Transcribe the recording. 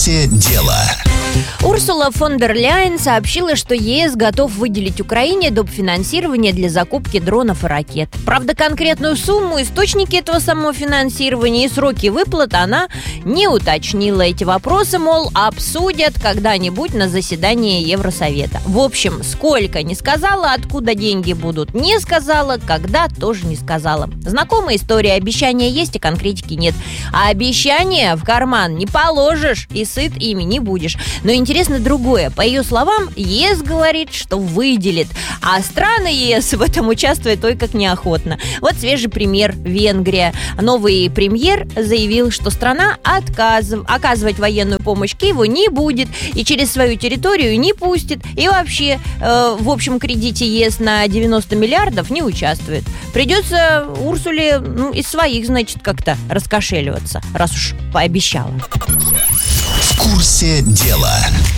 курсе дела. Урсула фон дер Ляйен сообщила, что ЕС готов выделить Украине доп. Финансирование для закупки дронов и ракет. Правда, конкретную сумму, источники этого самого финансирования и сроки выплат она не уточнила. Эти вопросы, мол, обсудят когда-нибудь на заседании Евросовета. В общем, сколько не сказала, откуда деньги будут, не сказала, когда тоже не сказала. Знакомая история: обещания есть, а конкретики нет. А обещания в карман не положишь и сыт ими не будешь. Но интересно другое. По ее словам, ЕС говорит, что выделит, а страны ЕС в этом участвуют ой как неохотно. Вот свежий пример: Венгрия. Новый премьер заявил, что страна оказывать военную помощь Киеву не будет и через свою территорию не пустит, и вообще в общем кредите ЕС на 90 миллиардов не участвует. Придется Урсуле из своих, значит, как-то раскошеливаться, раз уж пообещала. В курсе дела.